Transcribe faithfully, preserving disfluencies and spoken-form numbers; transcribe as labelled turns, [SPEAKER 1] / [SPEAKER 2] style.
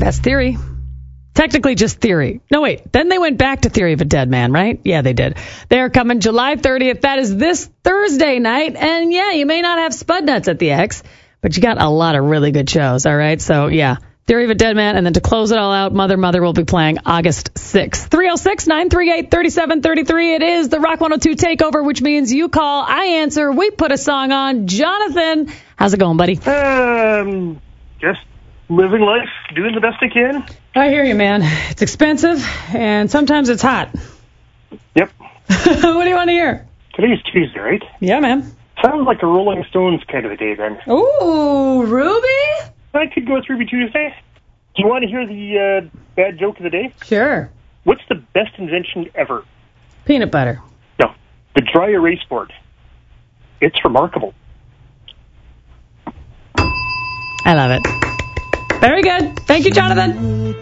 [SPEAKER 1] That's Theory. Technically just Theory. No, wait. Then they went back to Theory of a Dead Man, right? Yeah, they did. They're coming July thirtieth. That is this Thursday night. And, yeah, you may not have Spud Nuts at the X, but you got a lot of really good shows, all right? So, yeah, Theory of a Dead Man. And then to close it all out, Mother Mother will be playing August sixth. three oh six, nine three eight, three seven three three. It is the Rock one oh two Takeover, which means you call, I answer, we put a song on. Jonathan, how's it going, buddy?
[SPEAKER 2] Um, just living life, doing the best I can.
[SPEAKER 1] I hear you, man. It's expensive, and sometimes it's hot.
[SPEAKER 2] Yep.
[SPEAKER 1] What do you want to hear?
[SPEAKER 2] Today's Tuesday, right?
[SPEAKER 1] Yeah, man.
[SPEAKER 2] Sounds like a Rolling Stones kind of a day, then.
[SPEAKER 1] Ooh, Ruby?
[SPEAKER 2] I could go with Ruby Tuesday. Do you want to hear the uh, bad joke of the day?
[SPEAKER 1] Sure.
[SPEAKER 2] What's the best invention ever?
[SPEAKER 1] Peanut butter.
[SPEAKER 2] No. The dry erase board. It's remarkable.
[SPEAKER 1] I love it. Very good. Thank you, Jonathan.